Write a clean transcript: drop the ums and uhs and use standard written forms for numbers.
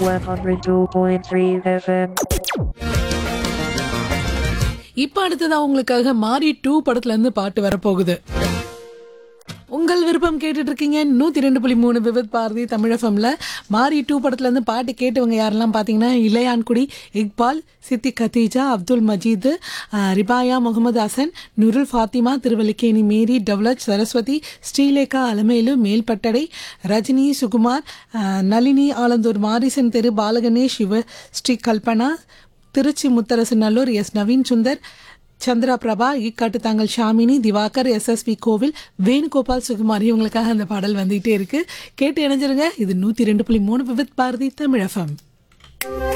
102.3 FM. இப்ப அடுத்ததா உங்களுக்காக மாரி 2 படத்துல இருந்து பாட்டு வரப்போகுது. உங்கள் விருப்பம் கேட்டுட்டு இருக்கீங்க 102.3 விவித் பாரதி தமிழ் எஃப்எம்ல. மாரி 2 படத்துல இருந்து பாட்டு கேட்டவங்க யாரெல்லாம் பார்த்தீங்கன்னா, இளையான்குடி, இக்பால், சித்தி கத்தீஜா, அப்துல் மஜீத், ரிபாயா, முகமது ஹசன், நுருல் ஃபாத்திமா, திருவல்லிக்கேணி மேரி, டவ்லத், சரஸ்வதி, ஸ்ரீலேகா, அலமேலு, மேல்பட்டடை, ரஜினி, சுகுமார், நளினி, ஆலந்தூர், மாரிசன் தெரு, பாலகணேஷ், சிவ ஸ்ரீ கல்பனா, திருச்சி முத்தரசு நல்லூர், எஸ் நவீன் சுந்தர், சந்திரா பிரபா, ஈக்காட்டு தாங்கல் ஷாமினி, திவாகர், எஸ்எஸ்வி கோவில், வேணுகோபால், சுகுமார் இவங்களுக்காக அந்த பாடல் வந்துகிட்டே இருக்கு. கேட்டு இணைஞ்சிருங்க. இது 102.3 விவித் பாரதி தமிழ் எஃப்எம்.